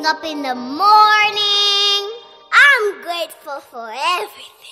waking up in the morning. I'm grateful for everything.